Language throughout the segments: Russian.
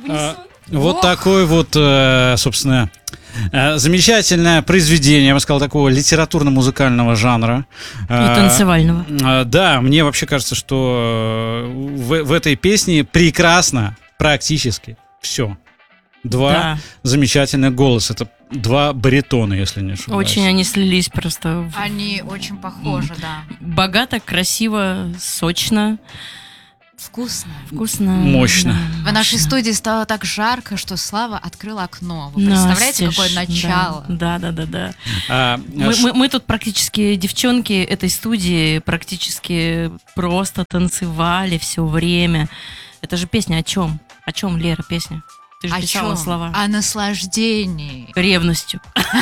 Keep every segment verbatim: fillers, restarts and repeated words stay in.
А, вот такой вот, э, собственно, э, замечательное произведение, я бы сказал, такого литературно-музыкального жанра. И танцевального. Э, да, мне вообще кажется, что в, в этой песне прекрасно практически все. Два Да. замечательных голоса. Это два баритона, если не ошибаюсь. Очень они слились просто. в- Они очень похожи, да. Богато, красиво, сочно, Вкусно. вкусно. Мощно. Да, В нашей мощно. студии стало так жарко, что Слава открыл окно. Вы представляете, Настежь, какое начало? Да, да, да, да. А, Мы, ш- мы- мы тут практически, девчонки этой студии, практически просто танцевали все время. Это же песня о чем? О чем, Лера, песня? Ты же О писала чем? слова. О наслаждении. Ревностью.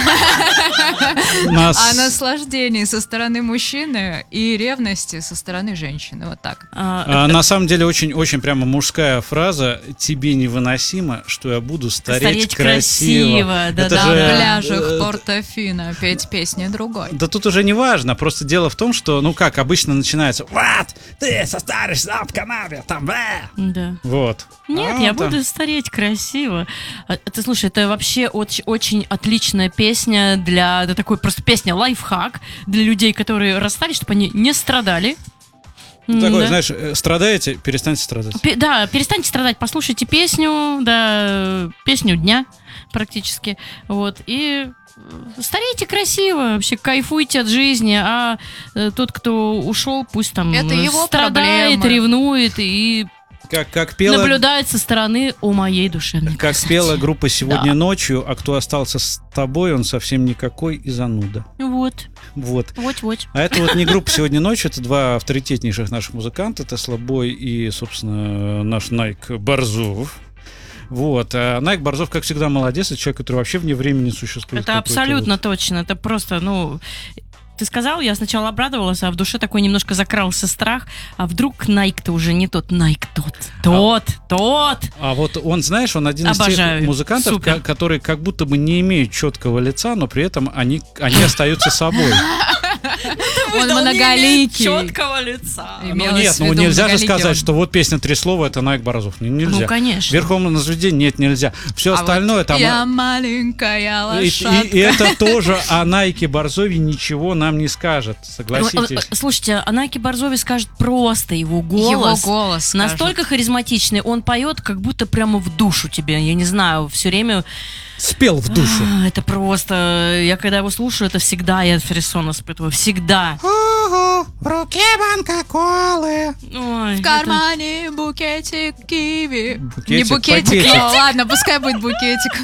нас- О наслаждении со стороны мужчины и ревности со стороны женщины. Вот так. А, А, на самом деле очень-очень прямо мужская фраза. Тебе невыносимо, что я буду стареть, Стареть красиво. красиво, Это да-да. На же, пляжах э, Порто-Фино петь песни другой. Да тут уже не важно, просто дело в том, что, ну как, обычно начинается: «Вот, ты состаришься в канаве, там, э!» да. Вот. Нет, А я там- буду стареть красиво. А, Ты слушай, это вообще очень, очень отличная песня для... Это такой просто песня лайфхак для людей, которые расстались, чтобы они не страдали. М, Такой, да. знаешь, э, страдаете, перестаньте страдать. Пе- Да, перестаньте страдать, послушайте песню, да, песню дня практически, вот, и э, старейте красиво, вообще кайфуйте от жизни, а э, тот, кто ушел, пусть там Это э, его страдает, проблемы. ревнует и Как, как пела... наблюдает со стороны о моей душевной Как красоте. спела группа «Сегодня Да. ночью», а кто остался с тобой, он совсем никакой и зануда. Вот, Вот. вот, вот. А это вот не группа «Сегодня ночью», это два авторитетнейших наших музыканта, это Слабой и, собственно, наш Найк Борзов. Вот. А Найк Борзов, как всегда, молодец, это человек, который вообще вне времени существует. Это какой-то абсолютно вот. точно, это просто, ну... Ты сказал, я сначала обрадовалась, а в душе такой немножко закрался страх, а вдруг Найк-то уже не тот, Найк тот, тот, тот. А вот он, знаешь, он один из Обожаю. тех музыкантов, Супер. ко- которые как будто бы не имеют четкого лица, но при этом они, они остаются собой. Он многоликий. Четкого лица. Ну Имелось нет, в ну виду нельзя же многоликий сказать, он. что вот песня «Три слова» — это Найк Борзов. Не- Нельзя. Ну, конечно. Верхом на звезде нет, нельзя. Все А остальное вот там... Я маленькая И, лошадка. и- и это тоже о Найке Борзове ничего нам не скажет, Ну, согласитесь. э, Слушайте, о Найке Борзове скажет просто его голос. Его голос скажет. Настолько харизматичный, он поет как будто прямо в душу тебе. Я не знаю, все время... Спел в душу. А, Это просто... Я когда его слушаю, это всегда я фрисон испытываю. Всегда. Ого, в руке банка колы. Ой, В кармане букетик киви. Букетик, Не букетик, пакетик. но ладно, пускай будет букетик.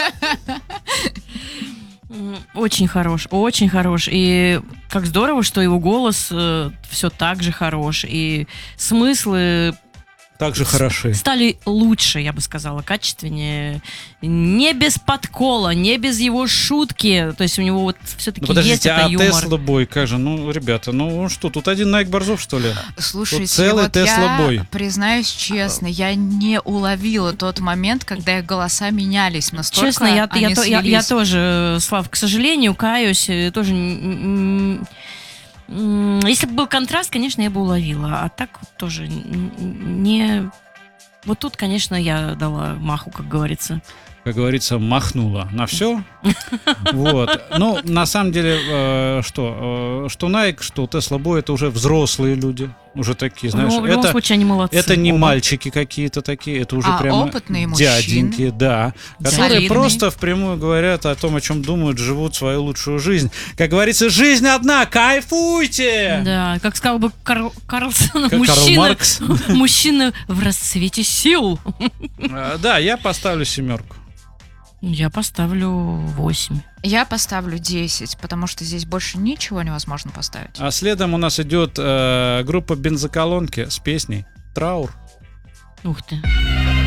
М, Очень хорош, очень хорош. И как здорово, что его голос все так же хорош. И смыслы Так же хороши. стали лучше, я бы сказала, качественнее. Не без подкола, не без его шутки. То есть у него вот все-таки Ну подождите, есть это а юмор. Тесла Бой, как же? Ну, ребята, ну что, тут один Найк Борзов, что ли? Слушайте, Тут целый вот Тесла Бой. я признаюсь честно, я не уловила тот момент, когда их голоса менялись настолько. Честно, я, они я, то- я- я слились. тоже, Слав, к сожалению, каюсь, э, тоже... м, м, м, Если бы был контраст, конечно, я бы уловила. А так вот тоже н- не... Вот тут, конечно, я дала маху, как говорится. Как говорится, махнула на все. Вот. Ну, на самом деле, э, что? э, Что Найк, что Тесла Бой — это уже взрослые люди. Уже такие, знаешь. Ну, в любом это, случае, они молодцы. это не оба. мальчики какие-то такие, это уже А прямо опытные дяденьки, да, которые Солидные. просто впрямую говорят о том, о чем думают, живут свою лучшую жизнь. Как говорится, жизнь одна, кайфуйте! Да, как сказал бы Карл, Карлсон, Как Карл мужчина, Маркс. мужчина в расцвете сил. Э, Да, я поставлю семерку. Я поставлю восемь. Я поставлю десять, потому что здесь больше ничего невозможно поставить. А следом у нас идет э, группа «Бензоколонки» с песней «Траур». Ух ты.